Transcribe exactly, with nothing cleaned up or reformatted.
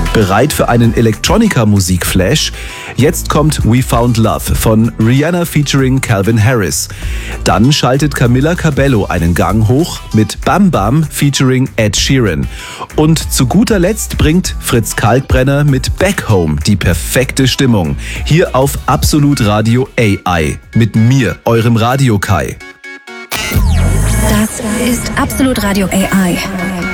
Bereit für einen Electronica-Musik-Flash? Jetzt kommt We Found Love von Rihanna featuring Calvin Harris. Dann schaltet Camila Cabello einen Gang hoch mit Bam Bam featuring Ed Sheeran. Und zu guter Letzt bringt Fritz Kalkbrenner mit Back Home die perfekte Stimmung. Hier auf Absolut Radio A I. Mit mir, eurem Radio Kai. Das ist Absolut Radio A I.